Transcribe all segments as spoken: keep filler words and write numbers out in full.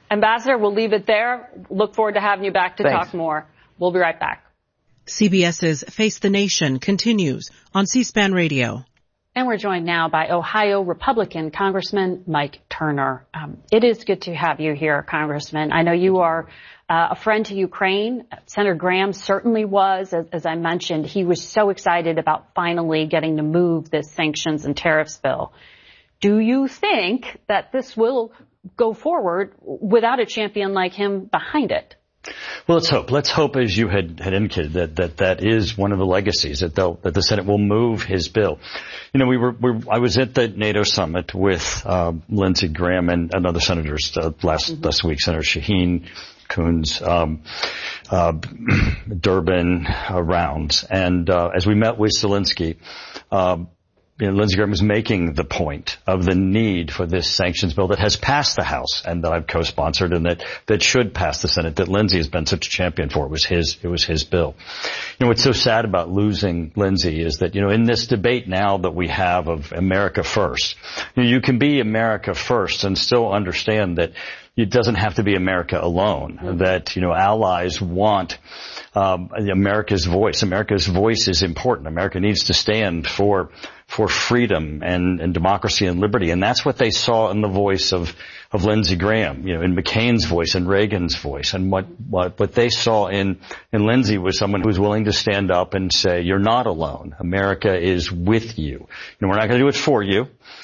Ambassador, we'll leave it there. Look forward to having you back to Thanks. talk more. We'll be right back. CBS's Face the Nation continues on C-SPAN Radio. And we're joined now by Ohio Republican Congressman Mike Turner. Um, it is good to have you here, Congressman. I know you are uh, a friend to Ukraine. Senator Graham certainly was. As, as I mentioned, he was so excited about finally getting to move this sanctions and tariffs bill. Do you think that this will go forward without a champion like him behind it? Well, let's hope. Let's hope, as you had, had indicated, that, that that is one of the legacies, that they'll, that the Senate will move his bill. You know, we were, we, I was at the NATO summit with, uh, Lindsey Graham and, and other senators, uh, last, mm-hmm. last week, Senator Shaheen, Coons, um, uh, Durbin, uh, Rounds. And, uh, as we met with Zelensky, um, You know, Lindsey Graham was making the point of the need for this sanctions bill that has passed the House and that I've co-sponsored and that, that should pass the Senate, that Lindsey has been such a champion for. It was his, it was his bill. You know, what's so sad about losing Lindsey is that, you know, in this debate now that we have of America first, you know, you can be America first and still understand that it doesn't have to be America alone, mm-hmm. that, you know, allies want um, America's voice. America's voice is important. America needs to stand for for freedom and, and democracy and liberty. And that's what they saw in the voice of, of Lindsey Graham, you know, in McCain's voice and Reagan's voice. And what, what, what they saw in, in Lindsey was someone who was willing to stand up and say, you're not alone. America is with you. You know, we're not going to do it for you.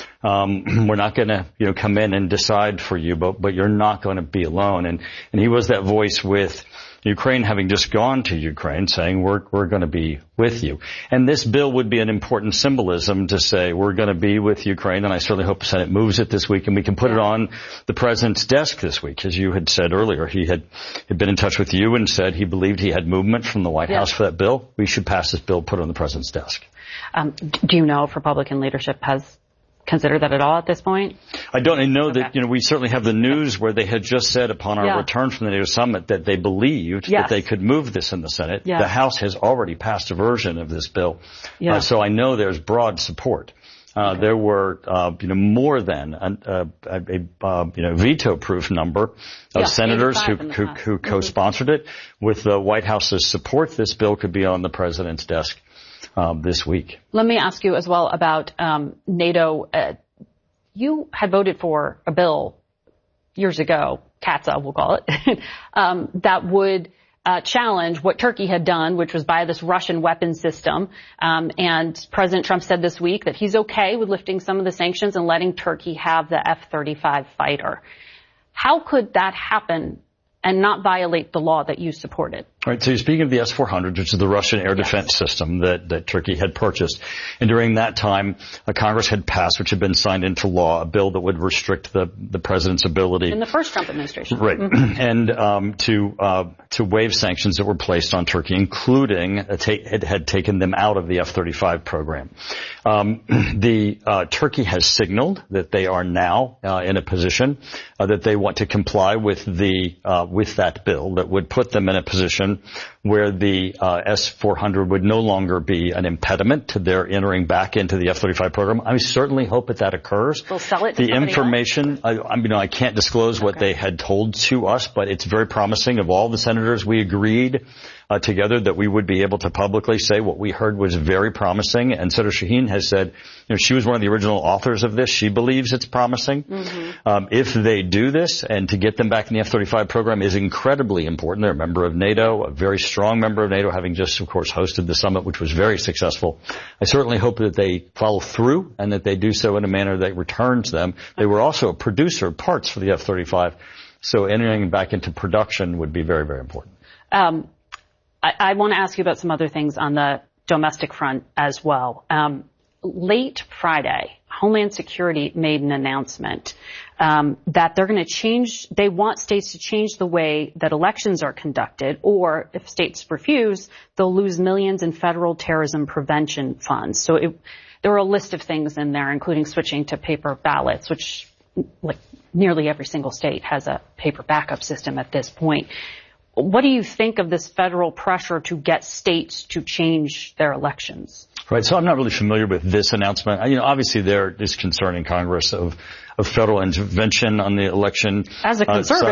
Um, we're not going to, you know, come in and decide for you, but, but you're not going to be alone. And, and he was that voice with Ukraine, having just gone to Ukraine, saying we're, we're going to be with you. And this bill would be an important symbolism to say we're going to be with Ukraine. And I certainly hope the Senate moves it this week and we can put it on the president's desk this week. As you had said earlier, he had, had been in touch with you and said he believed he had movement from the White yes. House for that bill. We should pass this bill, put it on the president's desk. Um, do you know if Republican leadership has consider that at all at this point? I don't. I know okay. that, you know, we certainly have the news where they had just said upon our yeah. return from the NATO summit that they believed yes. that they could move this in the Senate. Yes. The House has already passed a version of this bill. Yeah. Uh, so I know there's broad support. Uh, okay. There were, uh, you know, more than a, a, a uh, you know, veto-proof number of yeah, senators who, who, who mm-hmm. co-sponsored it. With the White House's support, this bill could be on the president's desk um, this week. Let me ask you as well about um, NATO. Uh, You had voted for a bill years ago, CATSA we'll call it, um, that would uh, challenge what Turkey had done, which was buy this Russian weapon system. Um, and President Trump said this week that he's okay with lifting some of the sanctions and letting Turkey have the F thirty-five fighter. How could that happen and not violate the law that you supported? All right, so you're speaking of the S four hundred, which is the Russian air yes. defense system that, that Turkey had purchased. And during that time, uh, Congress had passed, which had been signed into law, a bill that would restrict the, the president's ability. In the first Trump administration. Right. Mm-hmm. And, um, to, uh, to waive sanctions that were placed on Turkey, including, uh, ta- had, had taken them out of the F thirty-five program. Um, the, uh, Turkey has signaled that they are now, uh, in a position, uh, that they want to comply with the, uh, with that bill that would put them in a position where the uh, S four hundred would no longer be an impediment to their entering back into the F thirty-five program. I certainly hope that that occurs. They'll sell it to the information, I, I mean, I can't disclose what okay. they had told to us, but it's very promising. Of all the senators, we agreed uh, together that we would be able to publicly say what we heard was very promising. And Senator Shaheen has said, you know, she was one of the original authors of this. She believes it's promising. Mm-hmm. Um, if they do this, and to get them back in the F thirty-five program is incredibly important. They're a member of NATO, a very strong member of NATO, having just, of course, hosted the summit, which was very successful. I certainly hope that they follow through and that they do so in a manner that returns them. They were also a producer of parts for the F thirty-five, so entering back into production would be very, very important. Um, I, I want to ask you about some other things on the domestic front as well. Um, late Friday, Homeland Security made an announcement um, that they're going to change, they want states to change the way that elections are conducted, or if states refuse, they'll lose millions in federal terrorism prevention funds. So it, there were a list of things in there, including switching to paper ballots, which like nearly every single state has a paper backup system at this point. What do you think of this federal pressure to get states to change their elections? Right. So I'm not really familiar with this announcement. You know, obviously there is concern in Congress of, of federal intervention on the election. As a conservative,